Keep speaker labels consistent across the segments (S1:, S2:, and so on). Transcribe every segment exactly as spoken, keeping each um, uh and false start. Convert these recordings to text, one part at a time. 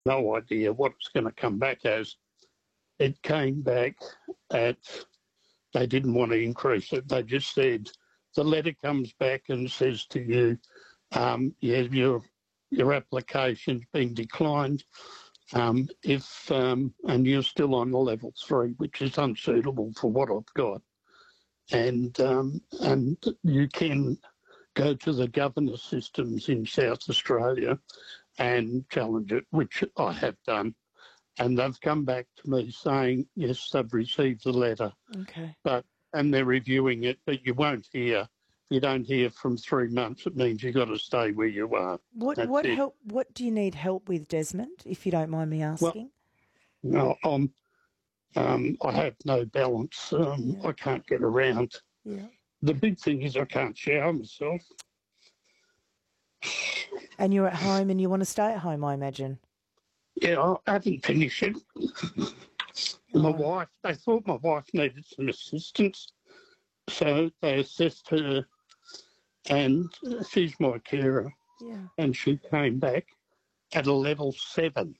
S1: no idea what it's going to come back as. It came back at, they didn't want to increase it. They just said, the letter comes back and says to you, um, yeah, your your application's been declined. Um, if um, and you're still on the level three, which is unsuitable for what I've got, and um, and you can go to the governor systems in South Australia and challenge it, which I have done, and they've come back to me saying yes, they've received the letter,
S2: Okay.
S1: but and they're reviewing it, but you won't hear. If you don't hear from three months, it means you've got to stay where you are.
S2: What
S1: That's
S2: what
S1: it.
S2: help? What do you need help with, Desmond? If you don't mind me asking.
S1: Well, no, I'm. Um, I have no balance. Um,
S2: Yeah.
S1: I can't get around.
S2: Yeah.
S1: The big thing is I can't shower myself.
S2: And you're at home and you want to stay at home, I imagine.
S1: Yeah, I haven't finished it. My
S2: Oh.
S1: wife, they thought my wife needed some assistance, so they assessed her, and she's my carer,
S2: Yeah.
S1: and she came back at a level seven.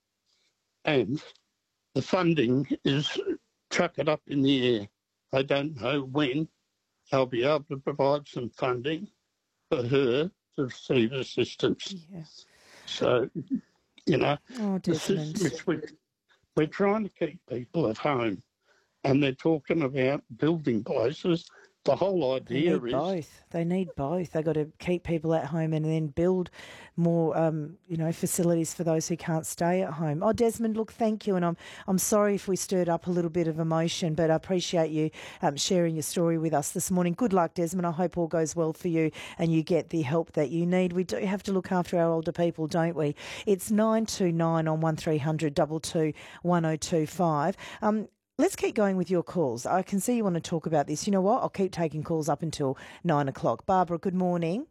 S1: And the funding is chucked up in the air. They don't know when they'll be able to provide some funding for her to receive assistance.
S2: Yeah.
S1: So, you know,
S2: Oh,
S1: the
S2: Desmond.
S1: system is we, we're trying to keep people at home, and they're talking about building places. The whole
S2: They
S1: idea
S2: need
S1: is
S2: both. They need both. They've got to keep people at home and then build more, um, you know, facilities for those who can't stay at home. Oh, Desmond, look, thank you. And I'm I'm sorry if we stirred up a little bit of emotion, but I appreciate you um, sharing your story with us this morning. Good luck, Desmond. I hope all goes well for you and you get the help that you need. We do have to look after our older people, don't we? It's nine two nine on one three hundred two two one oh two five. Um, Let's keep going with your calls. I can see you want to talk about this. You know what? I'll keep taking calls up until nine o'clock. Barbara, good morning.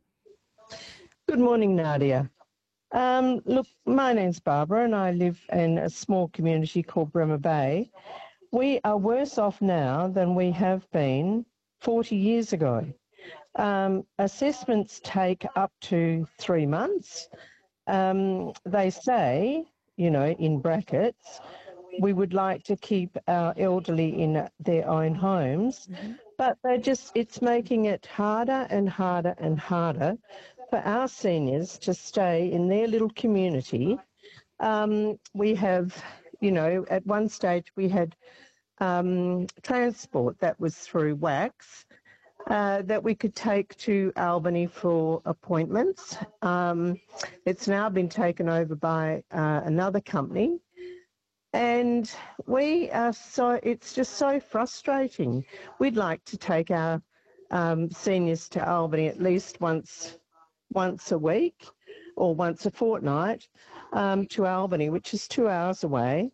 S3: Good morning, Nadia. Um, look, my name's Barbara and I live in a small community called Bremer Bay. We are worse off now than we have been forty years ago. Um, assessments take up to three months. Um, they say, you know, in brackets, we would like to keep our elderly in their own homes, mm-hmm. but they're just, it's making it harder and harder and harder for our seniors to stay in their little community. Um, we have, you know, at one stage we had um, transport that was through W A X uh, that we could take to Albany for appointments. Um, it's now been taken over by uh, another company. And we are so, it's just so frustrating. We'd like to take our um, seniors to Albany at least once once a week or once a fortnight um, to Albany, which is two hours away,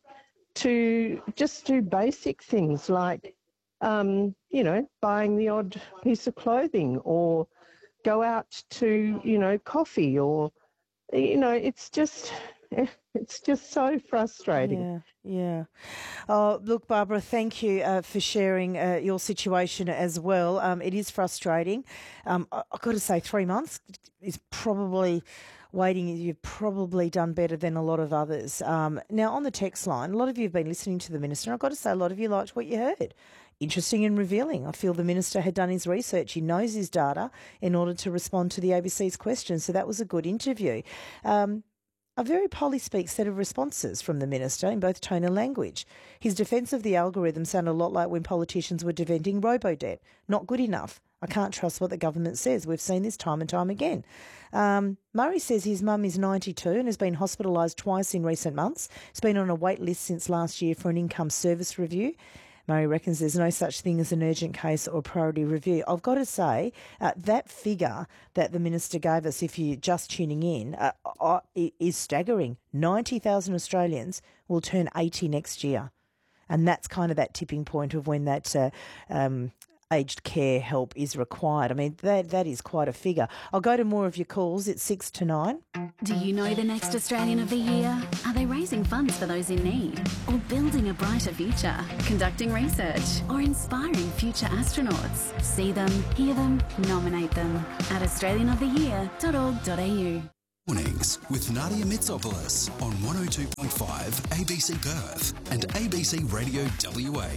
S3: to just do basic things like, um, you know, buying the odd piece of clothing or go out to, you know, coffee or, you know, it's just... It's just so frustrating.
S2: Yeah, yeah. Oh, look, Barbara, thank you uh, for sharing uh, your situation as well. Um, it is frustrating. Um, I, I've got to say, three months is probably waiting. You've probably done better than a lot of others. Um, now, on the text line, a lot of you have been listening to the Minister. I've got to say, a lot of you liked what you heard. Interesting and revealing. I feel the Minister had done his research. He knows his data in order to respond to the A B C's questions. So that was a good interview. Um, A very polyspeak set of responses from the Minister in both tone and language. His defence of the algorithm sounded a lot like when politicians were defending robo-debt. Not good enough. I can't trust what the government says. We've seen this time and time again. Um, Murray says his mum is ninety-two and has been hospitalised twice in recent months. He's been on a wait list since last year for an income service review. Murray reckons there's no such thing as an urgent case or priority review. I've got to say, uh, that figure that the Minister gave us, if you're just tuning in, uh, uh, is staggering. ninety thousand Australians will turn eighty next year. And that's kind of that tipping point of when that uh, um, aged care help is required. I mean, that that is quite a figure. I'll go to more of your calls. It's six to nine.
S4: Do you know the next Australian of the Year? Are they raising funds for those in need? Or building a brighter future? Conducting research? Or inspiring future astronauts? See them, hear them, nominate them at australian of the year dot org dot a u.
S5: Mornings with Nadia Mitsopoulos on one oh two point five A B C Perth and A B C Radio W A.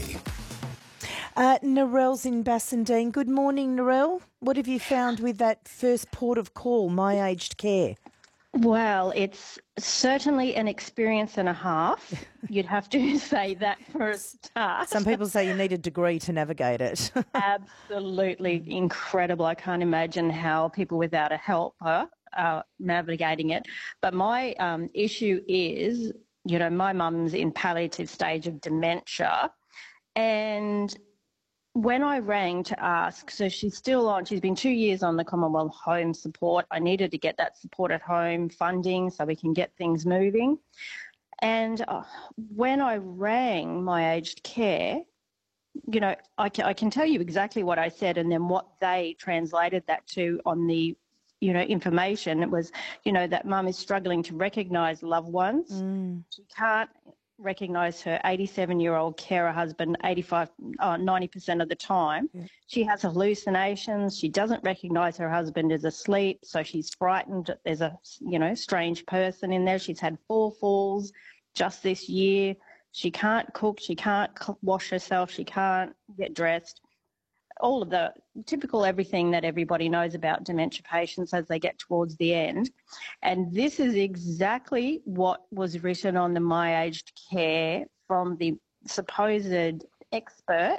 S2: Uh, Narelle's in Bassendean. Good morning, Narelle. What have you found with that first port of call, My Aged Care?
S6: Well, it's certainly an experience and a half. You'd have to say that for a start.
S2: Some people say you need a degree to navigate it.
S6: Absolutely incredible. I can't imagine how people without a helper are navigating it. But my um, issue is, you know, my mum's in palliative stage of dementia, and when I rang to ask, so she's still on, she's been two years on the Commonwealth Home Support. I needed to get that support at home funding so we can get things moving. And uh, when I rang My Aged Care, you know, I can, I can tell you exactly what I said and then what they translated that to on the, you know, information. It was, you know, that mum is struggling to recognise loved ones. Mm. She can't recognise her eighty-seven-year-old carer husband eighty-five, uh, ninety percent of the time. Yeah. She has hallucinations. She doesn't recognise her husband is asleep, so she's frightened. There's a, you know, strange person in there. She's had four falls just this year. She can't cook. She can't wash herself. She can't get dressed. All of the typical everything that everybody knows about dementia patients as they get towards the end. And this is exactly what was written on the My Aged Care from the supposed expert.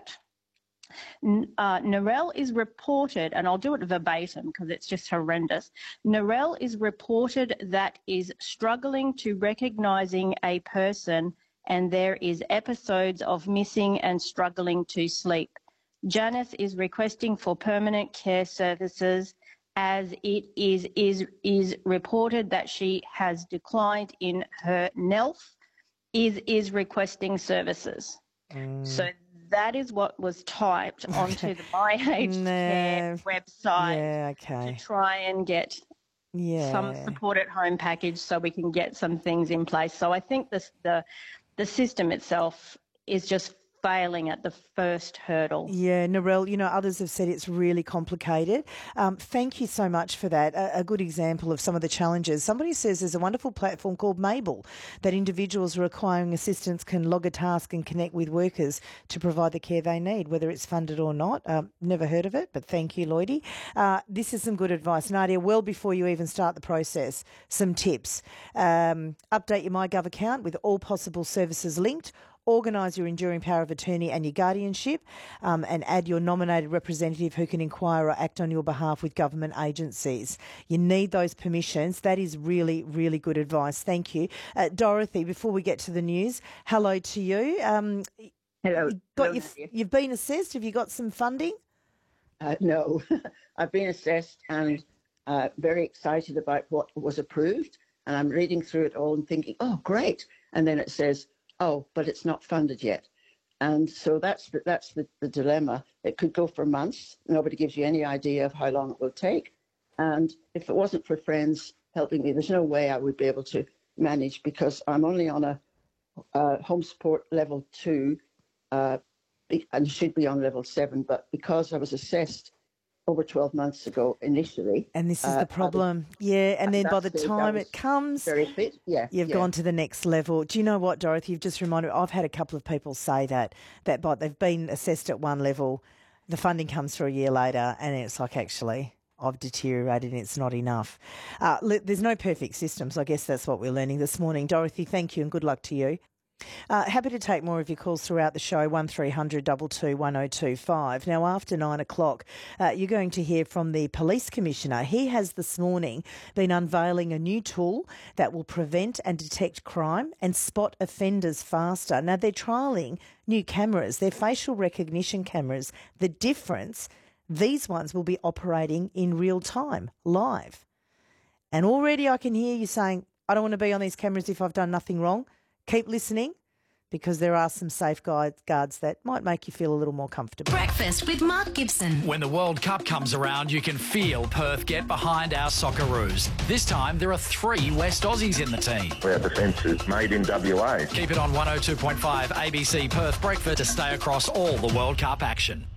S6: Uh, Narelle is reported, and I'll do it verbatim because it's just horrendous. Narelle is reported that is struggling to recognising a person, and there is episodes of missing and struggling to sleep. Janice is requesting for permanent care services as it is is is reported that she has declined in her N E L F, is is requesting services. Mm. So that is what was typed onto the My Aged
S2: no.
S6: Care website
S2: yeah, okay.
S6: to try and get yeah. some support at home package so we can get some things in place. So I think this, the the system itself is just failing at the first hurdle.
S2: Yeah, Narelle, you know, others have said it's really complicated. Um, thank you so much for that. A, a good example of some of the challenges. Somebody says there's a wonderful platform called Mabel that individuals requiring assistance can log a task and connect with workers to provide the care they need, whether it's funded or not. Um, never heard of it, but thank you, Lloydie. Uh, this is some good advice. Nadia, well before you even start the process, some tips. Um, update your MyGov account with all possible services linked. Organise your enduring power of attorney and your guardianship, um, and add your nominated representative who can inquire or act on your behalf with government agencies. You need those permissions. That is really, really good advice. Thank you. Uh, Dorothy, before we get to the news, hello to you. Um,
S7: hello.
S2: You've, got
S7: hello
S2: your, you've been assessed. Have you got some funding?
S7: Uh, no. I've been assessed and uh, very excited about what was approved. And I'm reading through it all and thinking, oh, great. And then it says, oh, but it's not funded yet. And so that's the, that's the, the dilemma. It could go for months. Nobody gives you any idea of how long it will take. And if it wasn't for friends helping me, there's no way I would be able to manage because I'm only on a uh, home support level two uh, and should be on level seven. But because I was assessed over twelve months ago initially.
S2: And this is uh, the problem. Was, yeah, and then by the time it comes,
S7: very fit. Yeah,
S2: you've
S7: yeah.
S2: gone to the next level. Do you know what, Dorothy? You've just reminded me, I've had a couple of people say that, that by, they've been assessed at one level, the funding comes through a year later, and it's like, actually, I've deteriorated and it's not enough. Uh, there's no perfect system, so I guess that's what we're learning this morning. Dorothy, thank you and good luck to you. Uh, happy to take more of your calls throughout the show, one three hundred two two one oh two five. Now, after nine o'clock, uh, you're going to hear from the Police Commissioner. He has this morning been unveiling a new tool that will prevent and detect crime and spot offenders faster. Now, they're trialling new cameras. They're facial recognition cameras. The difference, these ones will be operating in real time, live. And already I can hear you saying, I don't want to be on these cameras if I've done nothing wrong. Keep listening because there are some safeguards that might make you feel a little more comfortable.
S4: Breakfast with Mark Gibson.
S8: When the World Cup comes around, you can feel Perth get behind our Socceroos. This time, there are three West Aussies in the team.
S9: Our defence is made in W A.
S8: Keep it on one oh two point five A B C Perth Breakfast to stay across all the World Cup action.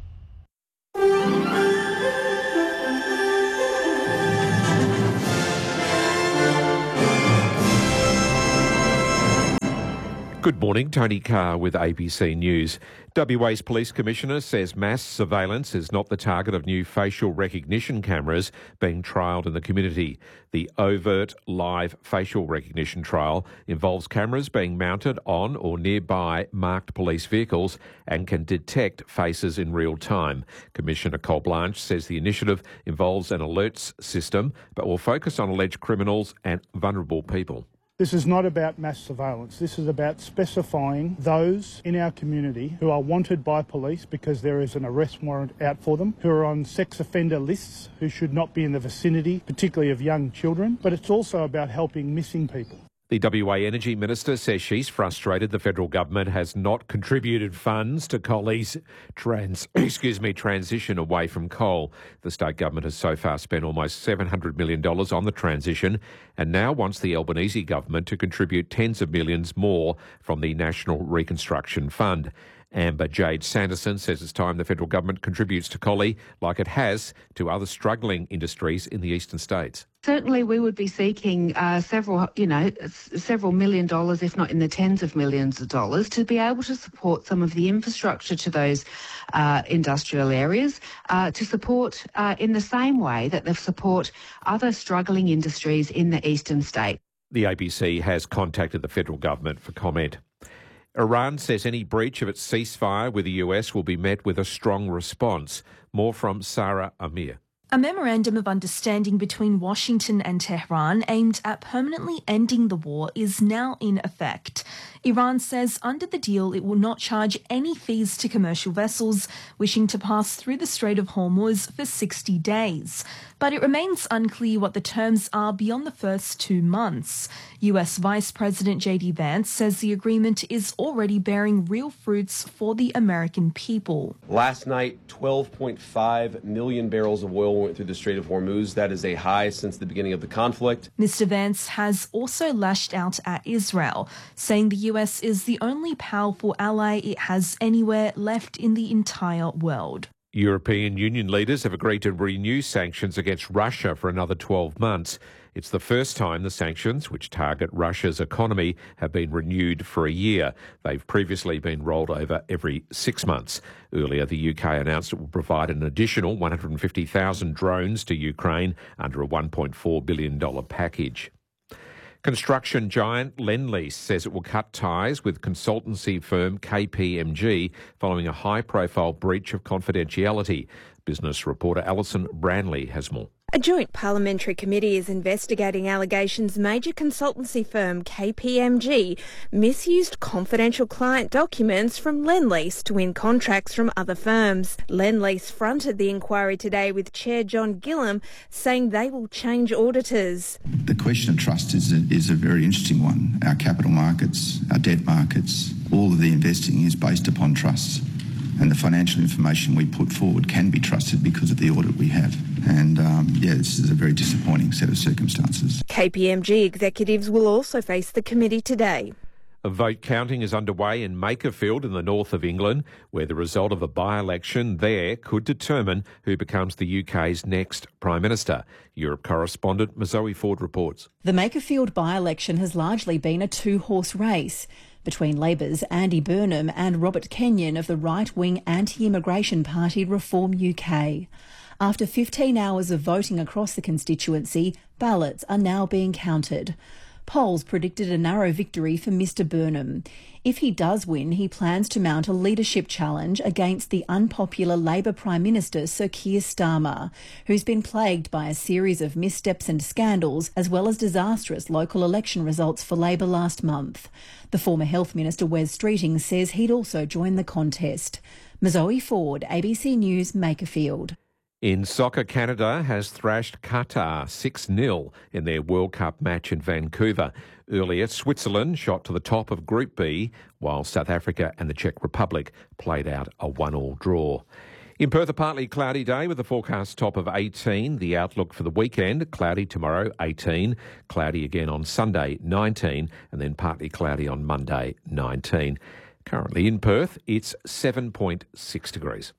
S10: Good morning, Tony Carr with A B C News. W A's Police Commissioner says mass surveillance is not the target of new facial recognition cameras being trialled in the community. The overt live facial recognition trial involves cameras being mounted on or nearby marked police vehicles and can detect faces in real time. Commissioner Col Blanche says the initiative involves an alerts system but will focus on alleged criminals and vulnerable people.
S11: This is not about mass surveillance. This is about specifying those in our community who are wanted by police because there is an arrest warrant out for them, who are on sex offender lists, who should not be in the vicinity, particularly of young children. But it's also about helping missing people.
S10: The W A Energy Minister says she's frustrated the federal government has not contributed funds to Colley's trans, excuse me, transition away from coal. The state government has so far spent almost seven hundred million dollars on the transition and now wants the Albanese government to contribute tens of millions more from the National Reconstruction Fund. Amber Jade Sanderson says it's time the federal government contributes to Colley like it has to other struggling industries in the eastern states.
S12: Certainly we would be seeking uh, several, you know, s- several million dollars, if not in the tens of millions of dollars, to be able to support some of the infrastructure to those uh, industrial areas, uh, to support uh, in the same way that they support other struggling industries in the eastern state.
S10: The A B C has contacted the federal government for comment. Iran says any breach of its ceasefire with the U S will be met with a strong response. More from Sarah Amir.
S13: A memorandum of understanding between Washington and Tehran aimed at permanently ending the war is now in effect. Iran says under the deal it will not charge any fees to commercial vessels wishing to pass through the Strait of Hormuz for sixty days. But it remains unclear what the terms are beyond the first two months. U S Vice President J D Vance says the agreement is already bearing real fruits for the American people.
S14: Last night, twelve point five million barrels of oil went through the Strait of Hormuz. That is a high since the beginning of the conflict.
S13: Mister Vance has also lashed out at Israel, saying the U S is the only powerful ally it has anywhere left in the entire world.
S10: European Union leaders have agreed to renew sanctions against Russia for another twelve months. It's the first time the sanctions, which target Russia's economy, have been renewed for a year. They've previously been rolled over every six months. Earlier, the U K announced it will provide an additional one hundred fifty thousand drones to Ukraine under a one point four billion dollars package. Construction giant Lendlease says it will cut ties with consultancy firm K P M G following a high-profile breach of confidentiality. Business reporter Alison Branley has more.
S15: A joint parliamentary committee is investigating allegations major consultancy firm K P M G misused confidential client documents from Lendlease to win contracts from other firms. Lendlease fronted the inquiry today with Chair John Gillam saying they will change auditors.
S16: The question of trust is a, is a very interesting one. Our capital markets, our debt markets, all of the investing is based upon trust. And the financial information we put forward can be trusted because of the audit we have. And, um, yeah, this is a very disappointing set of circumstances.
S15: K P M G executives will also face the committee today.
S10: A vote counting is underway in Makerfield in the north of England, where the result of a by-election there could determine who becomes the U K's next Prime Minister. Europe correspondent Mazoe Ford reports.
S17: The Makerfield by-election has largely been a two-horse race between Labor's Andy Burnham and Robert Kenyon of the right-wing anti-immigration party Reform U K. After fifteen hours of voting across the constituency, ballots are now being counted. Polls predicted a narrow victory for Mr Burnham. If he does win, he plans to mount a leadership challenge against the unpopular Labor Prime Minister Sir Keir Starmer, who's been plagued by a series of missteps and scandals, as well as disastrous local election results for Labor last month. The former Health Minister Wes Streeting says he'd also join the contest. Mazoe Ford, A B C News, Makerfield.
S10: In soccer, Canada has thrashed Qatar six nil in their World Cup match in Vancouver. Earlier, Switzerland shot to the top of Group B, while South Africa and the Czech Republic played out a one all draw. In Perth, a partly cloudy day with a forecast top of eighteen. The outlook for the weekend, cloudy tomorrow, eighteen. Cloudy again on Sunday, nineteen. And then partly cloudy on Monday, nineteen. Currently in Perth, it's seven point six degrees.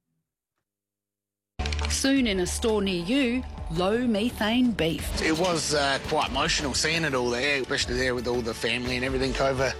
S18: Soon in a store near you, low methane beef.
S19: It was uh, quite emotional seeing it all there, especially there with all the family and everything over